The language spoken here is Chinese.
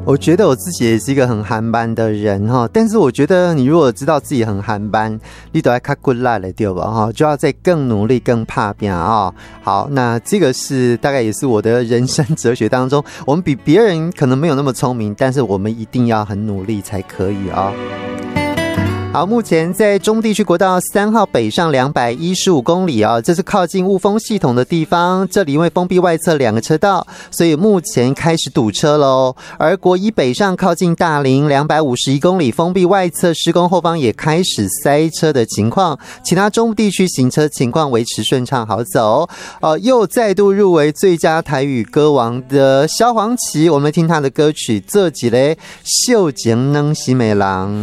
我觉得我自己也是一个很憨班的人哈，但是我觉得你如果知道自己很憨班，你都要较骨力了对吧哈，就要再更努力更打拼啊。好，那这个是大概也是我的人生哲学当中，我们比别人可能没有那么聪明，但是我们一定要很努力才可以啊。好，目前在中部地区国道3号北上215公里啊，这是靠近雾峰系统的地方，这里因为封闭外侧2个车道，所以目前开始堵车咯。而国一北上靠近大林251公里，封闭外侧施工后方也开始塞车的情况，其他中部地区行车情况维持顺畅好走。又再度入围最佳台语歌王的萧煌奇，我们听他的歌曲《这几个秀情能西美郎》。